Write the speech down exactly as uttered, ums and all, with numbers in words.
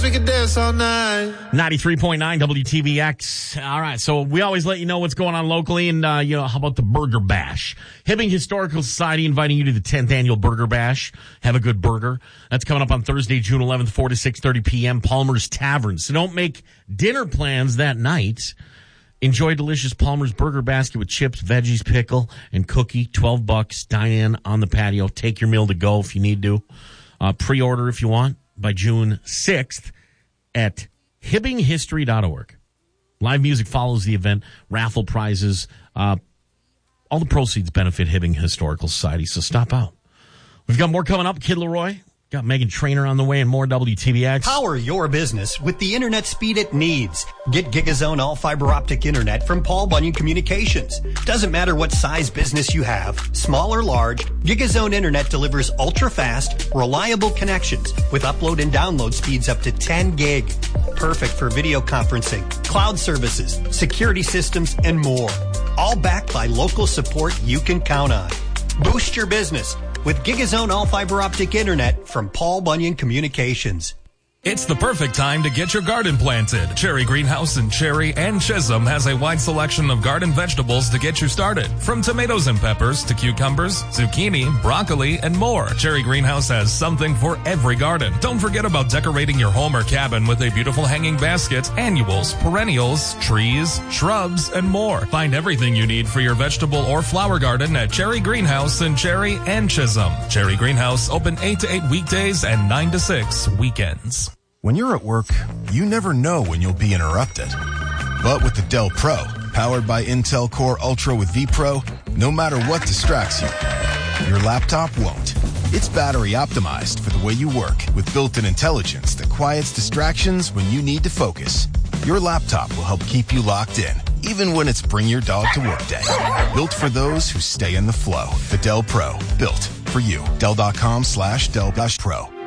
we could dance all night. ninety-three point nine W T V X. All right, so we always let you know what's going on locally, and, uh, you know, how about the Burger Bash? Hibbing Historical Society inviting you to the tenth Annual Burger Bash. Have a good burger. That's coming up on Thursday, June eleventh, four to six thirty p.m., Palmer's Tavern. So don't make dinner plans that night. Enjoy delicious Palmer's Burger Basket with chips, veggies, pickle, and cookie. twelve bucks. Dine in on the patio. Take your meal to go if you need to. Uh, pre-order if you want by June sixth at hibbing history dot org. Live music follows the event. Raffle prizes. Uh, all the proceeds benefit Hibbing Historical Society, so stop out. We've got more coming up. Kid Leroy. Got Megan Trainor on the way and more W T V X. Power your business with the internet speed it needs. Get GigaZone all fiber optic internet from Paul Bunyan Communications. Doesn't matter what size business you have, small or large, GigaZone internet delivers ultra-fast, reliable connections with upload and download speeds up to ten gig. Perfect for video conferencing, cloud services, security systems, and more. All backed by local support you can count on. Boost your business with GigaZone all fiber optic internet from Paul Bunyan Communications. It's the perfect time to get your garden planted. Cherry Greenhouse in Cherry and Chisholm has a wide selection of garden vegetables to get you started. From tomatoes and peppers to cucumbers, zucchini, broccoli, and more. Cherry Greenhouse has something for every garden. Don't forget about decorating your home or cabin with a beautiful hanging basket, annuals, perennials, trees, shrubs, and more. Find everything you need for your vegetable or flower garden at Cherry Greenhouse in Cherry and Chisholm. Cherry Greenhouse open eight to eight weekdays and nine to six weekends. When you're at work, you never know when you'll be interrupted. But with the Dell Pro, powered by Intel Core Ultra with vPro, no matter what distracts you, your laptop won't. It's battery optimized for the way you work with built-in intelligence that quiets distractions when you need to focus. Your laptop will help keep you locked in, even when it's bring your dog to work day. Built for those who stay in the flow. The Dell Pro, built for you. Dell.com slash Dell Pro.